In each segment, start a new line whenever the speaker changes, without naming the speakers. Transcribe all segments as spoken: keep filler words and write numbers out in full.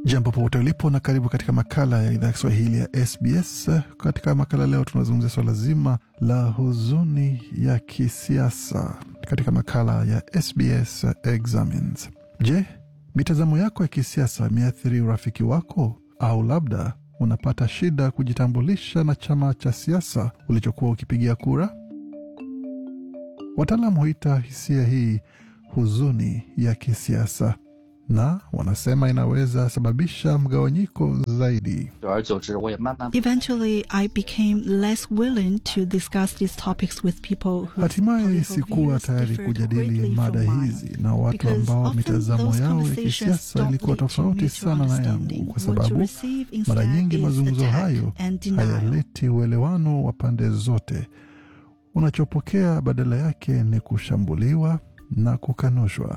Jambo popote ulipo na karibu katika makala ya idhaa ya Kiswahili ya S B S. Katika makala leo tunazungumzia swala zima la huzuni ya kisiasa katika makala ya S B S Examines. Je, mitazamo yako ya kisiasa imeathiri urafiki wako, au labda unapata shida kujitambulisha na chama cha siasa ulichokuwa ukipigia kura? Wataalamu huita hisia hii huzuni ya kisiasa, na wanasema inaweza sababisha mgawanyiko zaidi.
Eventually, I became less willing to discuss these topics with people who
hatimaye sikuwa tayari kujadili mada hizi na watu ambao mitazamo yao ya kisiasa ilikuwa tofauti sana na yangu, kwa sababu mara nyingi mazungumzo hayo hayaleti uelewano wa pande zote. Unachopokea badala yake ni kushambuliwa na kukanushwa.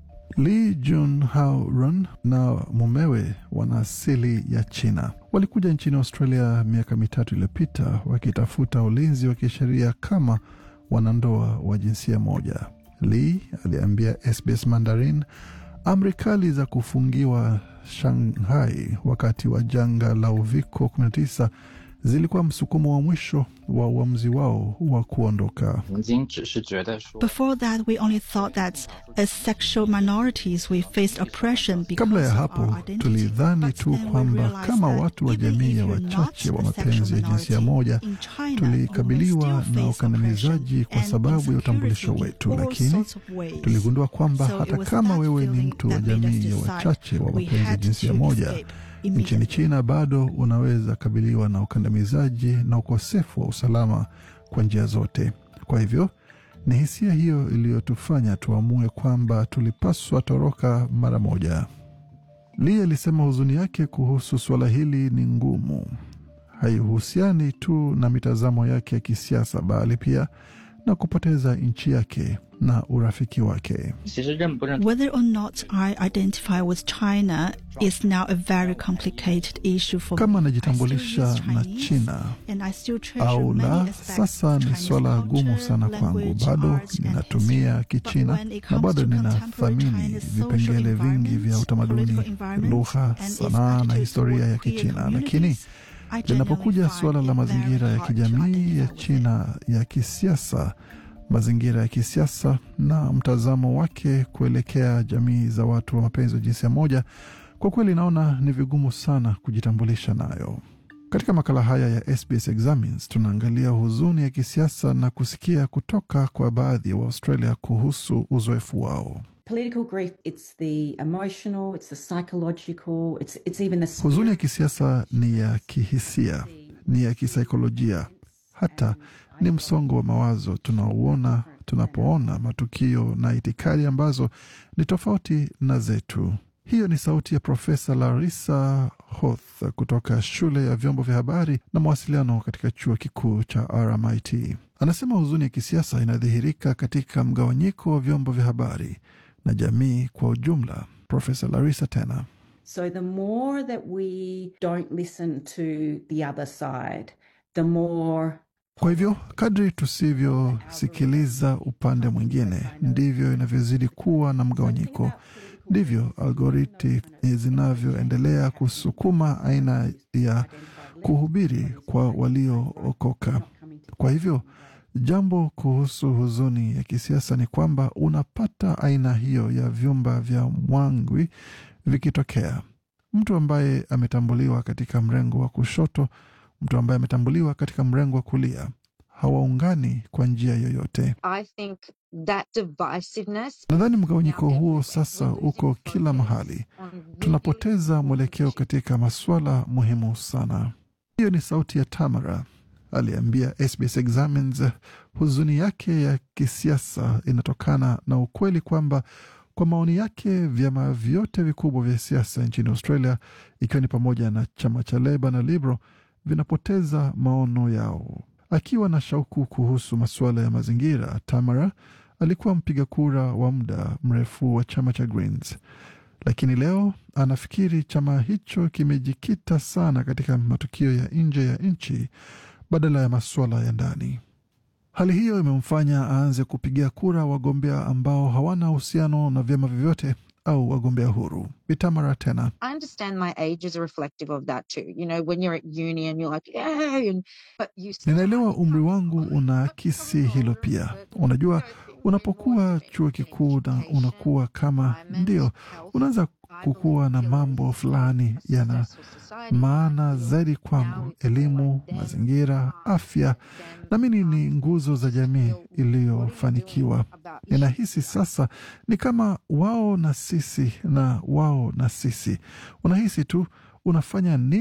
Li Junhao na mumewe wana asili ya China. Walikuja nchini Australia miaka mitatu iliyopita wakitafuta ulinzi wa kisheria kama wanandoa wa jinsia moja. Li aliambia S B S Mandarin amri kali za kufungiwa Shanghai wakati wa janga la uviko kumi na tisa zilikuwa msukumo wa mwisho wa uamuzi wao wa kuondoka.
Before that, we only thought that as sexual minorities we faced oppression because
Kabla ya hapo tulidhani tu kwamba kama watu wa jamii ya wachache wa mapenzi ya jinsia moja tulikabiliwa na ukandamizaji kwa sababu ya utambulisho wetu, lakini tuligundua kwamba hata kama wewe ni mtu wa jamii ya wachache wa mapenzi ya jinsia moja, nchini China bado unaweza kabiliwa na ukandamizaji na ukosefu wa usalama kwa njia zote. Kwa hivyo, ni hisia hiyo iliyotufanya tuamue kwamba tulipaswa toroka mara moja. Li alisema huzuni yake kuhusu swala hili ni ngumu. Haihusiani tu na mitazamo yake ya kisiasa, bali pia na kupoteza nchi yake na urafiki wake.
Whether or not I identify with China is now a very complicated issue for
Kama
me.
anajitambulisha na China au la, sasa ni swala gumu sana kwangu. Bado ninatumia Kichina na bado ninathamini vipengele vingi vya utamaduni, lugha, sanaa na historia ya Kichina, lakini linapokuja suala la mazingira ya kijamii ya China ya kisiasa, mazingira ya kisiasa na mtazamo wake kuelekea jamii za watu wa mapenzi ya jinsia moja, kwa kweli naona ni vigumu sana kujitambulisha nayo. Katika makala haya ya S B S Examines tunaangalia huzuni ya kisiasa na kusikia kutoka kwa baadhi ya wa Australia kuhusu uzoefu wao.
Political grief, it's the emotional, it's the psychological, it's, it's even the...
Huzuni ya kisiasa ni ya kihisia, ni ya kisaikolojia, hata ni msongo wa mawazo tunaouona tunapoona matukio na itikadi ambazo ni tofauti na zetu. Hiyo ni sauti ya Profesa Larissa Hoth kutoka shule ya vyombo vya habari na mawasiliano katika chuo kikuu cha R M I T. Anasema huzuni ya kisiasa inadhihirika katika mgawanyiko wa vyombo vya habari na jamii kwa ujumla. Profesa Larissa tena.
So the more that we don't listen to the other side, the more...
Kwa hivyo, kadri tusivyosikiliza upande mwingine, ndivyo inavyozidi kuwa na mgawanyiko. Ndivyo algoriti zinavyoendelea kusukuma aina ya kuhubiri kwa waliookoka. Kwa hivyo, jambo kuhusu huzuni ya kisiasa ni kwamba unapata aina hiyo ya vyumba vya mwangwi vikitokea. Mtu ambaye ametambuliwa katika mrengo wa kushoto, mtu ambaye ametambuliwa katika mrengo wa kulia, hawaungani kwa njia yoyote.
I think that divisiveness...
Nadhani mgawanyiko huo sasa uko kila mahali. Tunapoteza mwelekeo katika masuala muhimu sana. Hiyo ni sauti ya Tamara. Aliambia S B S Examines huzuni yake ya kisiasa inatokana na ukweli kwamba kwa maoni yake vyama vyote vikubwa vya siasa nchini Australia, ikiwa ni pamoja na chama cha Labour na Liberal, vinapoteza maono yao. Akiwa na shauku kuhusu masuala ya mazingira, Tamara alikuwa mpiga kura wa muda mrefu wa chama cha Greens. Lakini leo anafikiri chama hicho kimejikita sana katika matukio ya nje ya nchi badala ya masuala ya ndani. Hali hiyo imemfanya aanze kupigia kura wagombea ambao hawana uhusiano na vyama vyovyote au wagombea huru. Bitamara tena.
I understand my age is reflective of that too. You know, when you're at uni and you're like, yeah, and, but you still
Ninaelewa umri wangu unaakisi hilo pia. Unajua, unapokuwa chuo kikuu na unakuwa kama ndio, unaanza kukuwa na mambo fulani yana maana zaidi kwangu: elimu, mazingira, afya, na mimi ni nguzo za jamii iliyofanikiwa. Ninahisi sasa ni kama wao na sisi na wao na sisi. Unahisi tu unafanya nini